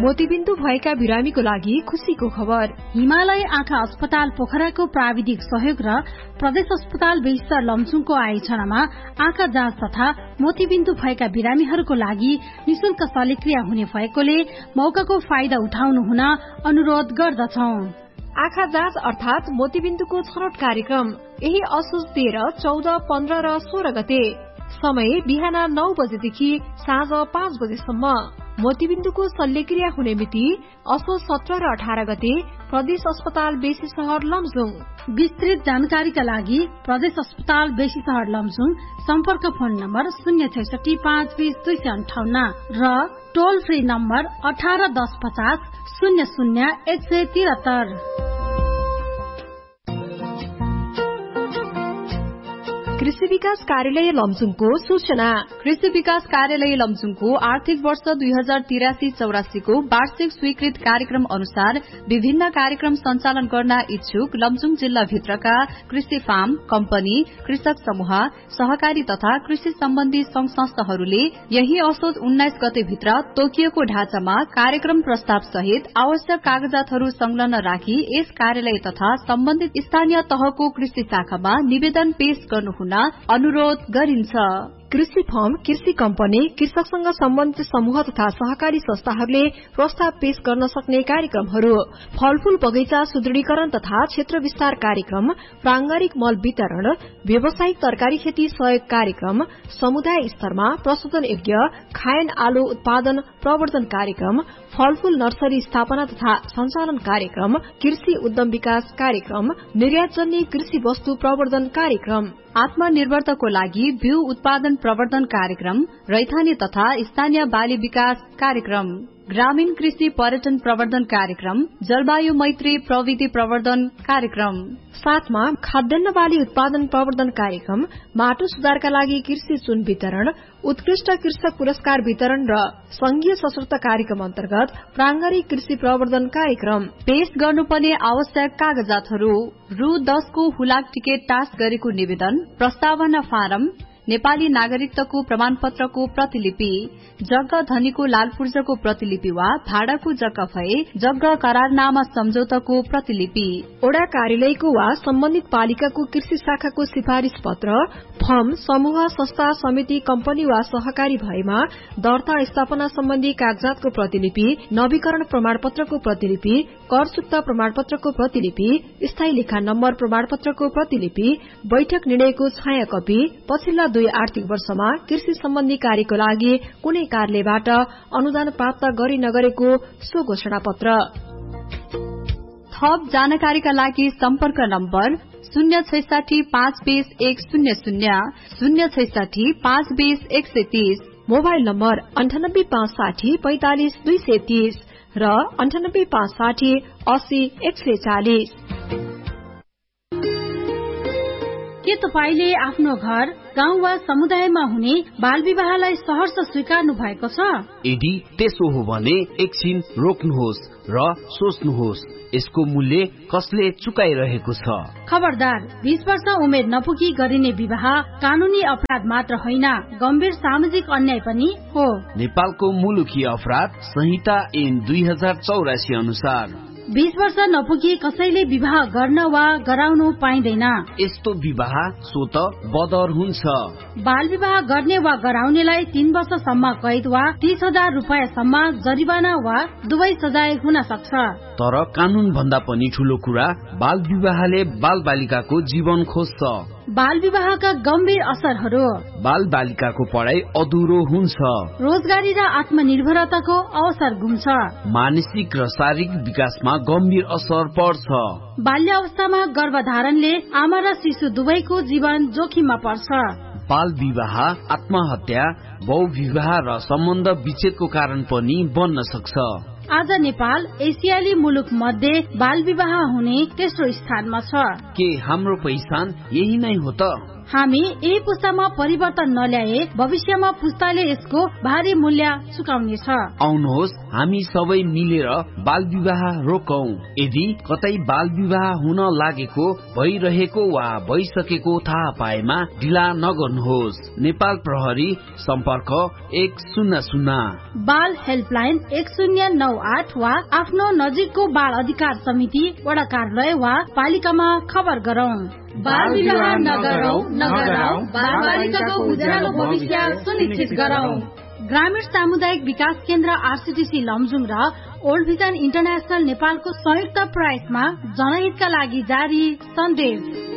मोतीबिन्दु भएका बिरामीको लागि खुशीको खबर। हिमालय आँखा अस्पताल पोखराको प्राविधिक सहयोग र प्रदेश अस्पताल बेसितर लमजुङको आयोजनामा आँखा जाँच तथा मोतीबिन्दु भएका बिरामीहरूको लागि निशुल्क शल्यक्रिया हुने भएकोले मौकाको फाइदा उठाउनु हुन अनुरोध गर्दछौं। आँखा जाँच अर्थात मोतीबिन्दुको छनौट कार्यक्रम यही असोज 13, 14, 15 र 16 गते। समय बिहान 9 बजेदेखि साँझ 5 बजेसम्म। मोतीबिन्दुको शल्यक्रिया हुने मिति असोज 17 र 18 गते प्रदेश अस्पताल बेसी शहर लमजुङ। विस्तृत जानकारीका लागि प्रदेश अस्पताल बेसी शहर लमजुङ सम्पर्क फोन नम्बर 066 520 258 र टोल फ्री नम्बर 18 10 50 00 173। कृषि विकास कार्यालय लमजुङको सूचना। कृषि विकास कार्यालय लमजुङको आर्थिक वर्ष 2083-84 को वार्षिक स्वीकृत कार्यक्रम अनुसार विभिन्न कार्यक्रम सञ्चालन गर्न इच्छुक लमजुङ जिल्ला भित्रका कृषि फार्म, कम्पनी, कृषक समूह, सहकारी तथा कृषि सम्बन्धी संघ संस्थाहरूले यही असोज 19 गते भित्र तोकिएको ढाँचामा कार्यक्रम प्रस्ताव सहित आवश्यक कागजातहरू संलग्न राखी यस कार्यालय तथा सम्बन्धित स्थानीय तहको कृषि शाखामा निवेदन पेश गर्नुहुन अनुरोध गरिन्छ। कृषि फर्म, कृषि कम्पनी, कृषकसँग सम्बन्धित समूह तथा सहकारी संस्थाहरूले प्रस्ताव पेश गर्न सक्ने कार्यक्रमहरू: फलफूल बगैंचा सुदृढीकरण तथा क्षेत्र विस्तार कार्यक्रम, प्रांगारिक मल वितरण, व्यावसायिक तरकारी खेती सहयोग कार्यक्रम, समुदाय स्तरमा प्रशोधन यज्ञ, खायन आलु उत्पादन प्रवर्धन कार्यक्रम, फलफूल नर्सरी स्थापना तथा सञ्चालन कार्यक्रम, कृषि उद्यम विकास कार्यक्रम, निर्यातजन्य कृषि वस्तु प्रवर्धन कार्यक्रम, आत्मनिर्भरताको लागि बिउ उत्पादन प्रवर्धन कार्यक्रम, रैथाने तथा स्थानीय बाली विकास कार्यक्रम, ग्रामीण कृषि पर्यटन प्रवर्धन कार्यक्रम, जलवायु मैत्री प्रविधि प्रवर्धन कार्यक्रम, साथमा खाद्यान्न बाली उत्पादन प्रवर्धन कार्यक्रम, माटो सुधारका लागि कृषि चुन वितरण, उत्कृष्ट कृषक पुरस्कार वितरण र संघीय सशक्त कार्यक्रम अन्तर्गत प्रांगारिक कृषि प्रवर्धन कार्यक्रम। पेश गर्नुपर्ने आवश्यक कागजातहरू: रु 10 को हुलाक टिकट टास्क गरेको निवेदन, प्रस्तावना फारम, नेपाली नागरिकताको प्रमाणपत्रको प्रतिलिपि, जग्गा धनीको लालपूर्जाको प्रतिलिपि वा भाडाको जग्गा भए जग्गा करारनामा सम्झौताको प्रतिलिपि, ओडा कार्यालयको वा सम्बन्धित पालिकाको कृषि शाखाको सिफारिश पत्र, फर्म, समूह, संस्था, समिति, कम्पनी वा सहकारी भएमा दर्ता स्थापना सम्बन्धी कागजातको प्रतिलिपि, नवीकरण प्रमाणपत्रको प्रतिलिपि, कर चुक्ता प्रमाणपत्रको प्रतिलिपि, स्थायी लेखा नम्बर प्रमाणपत्रको प्रतिलिपि, बैठक निर्णयको छाया कपी, पछिल्ला 2 आर्थिक वर्षमा कृषि सम्बन्धी कार्यको लागि कुनै कार्यालयबाट अनुदान प्राप्त गरी नगरेको सो घोषणा पत्र। थप जानकारीका लागि सम्पर्क नम्बर 066 520 100, 066 520 130, मोबाइल नम्बर 98 560 45 230 र 98 560 80 140। के तपाईले आफ्नो घर, गाउँ वा समुदायमा हुने बाल विवाहलाई सहर्ष स्वीकार्नु भएको छ? यदि त्यसो हो भने एकछिन रोक्नुहोस् र सोच्नुहोस्, यसको मूल्य कसले चुकाइरहेको छ? खबरदार, 20 वर्ष उमेर नपुगी गरिने विवाह कानूनी अपराध मात्र होइन, गम्भीर सामाजिक अन्याय पनि हो। नेपालको मुलुकी अपराध संहिता ऐन 2084 अनुसार 20 वर्ष नपुगी कसैले विवाह गर्न वा गराउनु पाइँदैन। यस्तो विवाह स्वत बदर हुन्छ। बाल विवाह गर्ने वा गराउनेलाई 3 वर्षसम्म कैद वा 30,000 रुपियाँसम्म जरिवाना वा दुवै सजाय हुन सक्छ। तर कानून भन्दा पनि ठूलो कुरा बाल विवाहले बाल बालिकाको जीवन खोज्छ। बाल विवाहका गम्भीर असरहरू: बाल बालिकाको पढाइ अधुरो हुन्छ, रोजगारी र आत्मनिर्भरताको अवसर गुम्छ, मानसिक र शारीरिक विकासमा गम्भीर असर पर्छ। बाल्य अवस्थामा गर्भधारणले आमा र शिशु दुवैको जीवन जोखिममा पर्छ। बाल विवाह आत्महत्या, बहुविवाह र सम्बन्ध विच्छेदको कारण पनि बन्न सक्छ। आज नेपाल एसियाली मुलुक मध्ये बाल विवाह हुने तेस्रो स्थानमा छ। के हाम्रो पहिचान यही नै हो त? हामी यही पुस्तामा परिवर्तन नल्याए भविष्यमा पुस्ताले यसको भारी मूल्य चुकाउनेछ। आउनुहोस् हामी सबै मिलेर बाल विवाह रोकौं। यदि कतै बाल विवाह हुन लागेको, भइरहेको वा भइसकेको थाहा पाएमा ढिला नगर्नुहोस्। नेपाल प्रहरी सम्पर्क 100। बाल हेल्पलाइन 1098 वा आफ्नो नजिकको बाल अधिकार समिति वडा कार्यालय वा पालिकामा खबर गरौं। बाल विवाह नगरौं, बालबालिकाको उज्यालो भविष्य सुनिश्चित गरौं। ग्रामीण सामुदायिक विकास केन्द्र आरसीटीसी लमजुङ र ओल्ड भिजन इन्टरनेशनल नेपालको संयुक्त प्रयासमा जनहितका लागि जारी सन्देश।